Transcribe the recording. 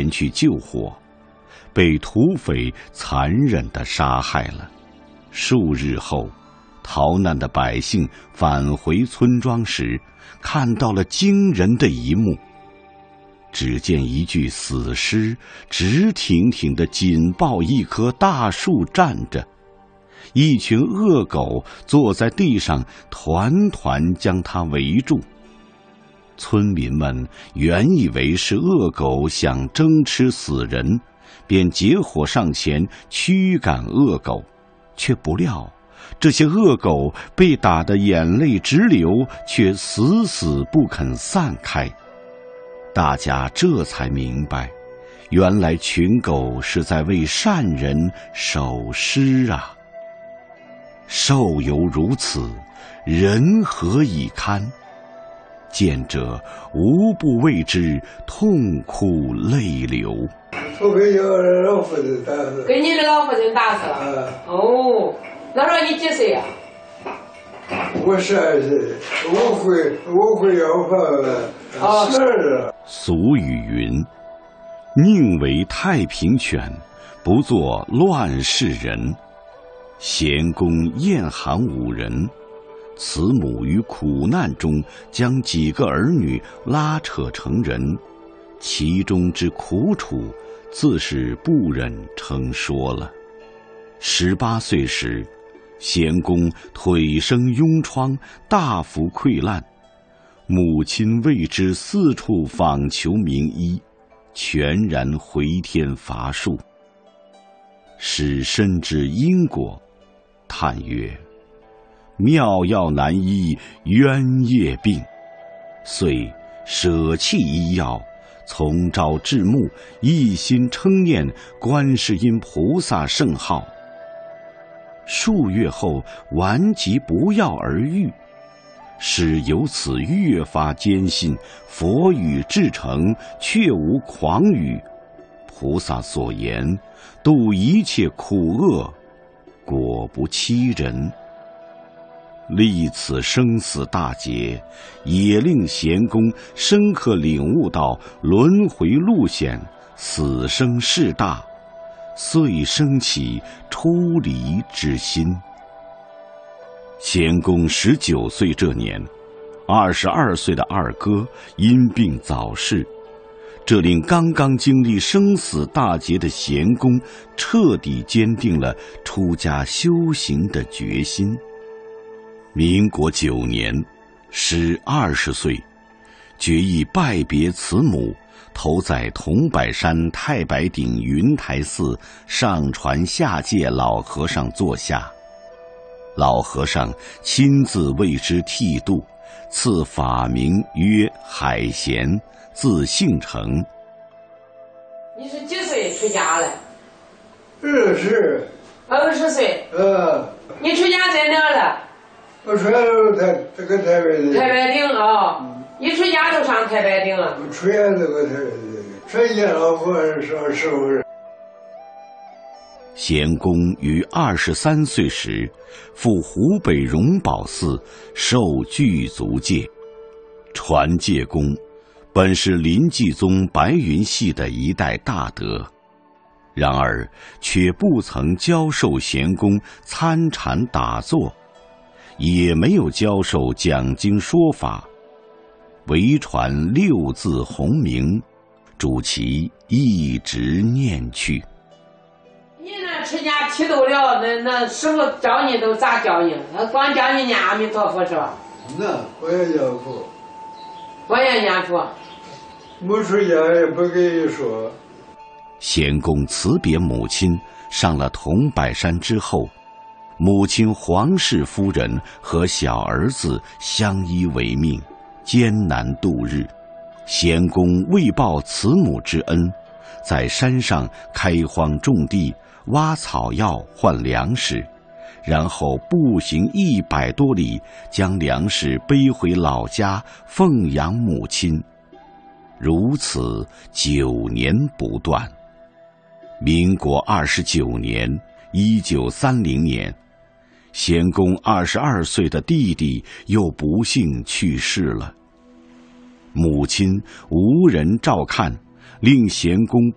前去救火，被土匪残忍地杀害了。数日后，逃难的百姓返回村庄时，看到了惊人的一幕。只见一具死尸直挺挺地紧抱一棵大树站着，一群恶狗坐在地上团团将它围住。村民们原以为是恶狗想争吃死人，便结伙上前驱赶恶狗，却不料这些恶狗被打得眼泪直流，却死死不肯散开。大家这才明白，原来群狗是在为善人守尸啊！兽犹如此，人何以堪？见者无不为之痛哭泪流。 我给你老父亲打死。给你的老父亲打死了。哦，那时候你几岁呀？我12岁，我会要饭了。12。 俗语云：“宁为太平犬，不做乱世人。”贤公晏行5人，慈母于苦难中将几个儿女拉扯成人，其中之苦楚，自是不忍称说了。18岁时，贤公腿生痈疮，大幅溃烂，母亲为之四处访求名医，全然回天乏术。使深知因果，叹曰：“妙药难医冤业病。”遂舍弃医药，从朝至暮，一心称念观世音菩萨圣号。数月后，顽疾不药而愈，使由此越发坚信佛语至诚，确无诳语。菩萨所言，度一切苦厄，果不欺人。历此生死大劫，也令贤公深刻领悟到轮回路险，死生事大，遂生起出离之心。贤公19岁这年，22岁的二哥因病早逝，这令刚刚经历生死大劫的贤公彻底坚定了出家修行的决心。民国9年，时20岁，决意拜别慈母，投在桐柏山太白顶云台寺上传下界老和尚座下。老和尚亲自为之剃度，赐法名曰海贤，字姓成。 你是几岁出家了？20岁。你出家在哪了？我出家都这个太白顶。太白顶啊！你出家都上太白顶啊？我出家这个太白顶，出家老和尚师傅。 贤公于23岁时，赴湖北荣宝寺受具足戒。传戒公本是临济宗白云系的一代大德，然而却不曾教授贤公参禅打坐，也没有教授讲经说法，唯传6字洪名，主其一直念去。 你那出家剃度了，那师傅教你都咋教你？他光教你念阿弥陀佛是吧？ 那我也念佛， 我也念佛。 没出家也不给你说。 贤公辞别母亲，上了桐柏山之后，母亲黄氏夫人和小儿子相依为命，艰难度日。贤公为报慈母之恩，在山上开荒种地，挖草药换粮食，然后步行100多里，将粮食背回老家奉养母亲。如此9年不断。民国29年1930年，贤公22岁的弟弟又不幸去世了，母亲无人照看，令贤公